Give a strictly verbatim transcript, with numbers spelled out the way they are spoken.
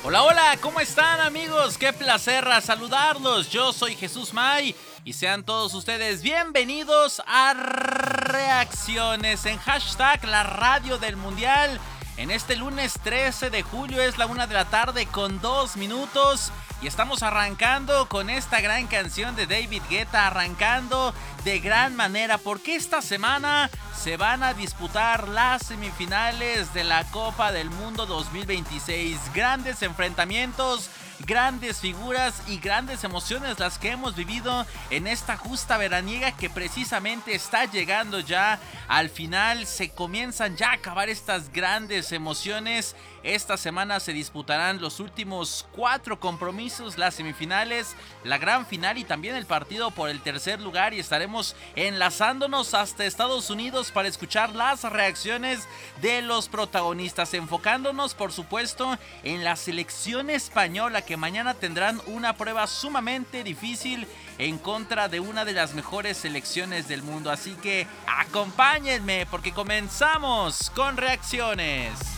Hola, hola, ¿cómo están amigos? Qué placer saludarlos. Yo soy Jesús May y sean todos ustedes bienvenidos a Reacciones en hashtag la radio del mundial. En este lunes trece de julio es la una de la tarde con dos minutos y estamos arrancando con esta gran canción de David Guetta, arrancando de gran manera porque esta semana se van a disputar las semifinales de la Copa del Mundo dos mil veintiséis. Grandes enfrentamientos, grandes figuras y grandes emociones las que hemos vivido en esta justa veraniega que precisamente está llegando ya al final. Se comienzan ya a acabar estas grandes emociones. Esta semana se disputarán los últimos cuatro compromisos, las semifinales, la gran final y también el partido por el tercer lugar, y estaremos enlazándonos hasta Estados Unidos para escuchar las reacciones de los protagonistas, enfocándonos por supuesto en la selección española, que mañana tendrán una prueba sumamente difícil en contra de una de las mejores selecciones del mundo. Así que acompáñenme porque comenzamos con Reacciones.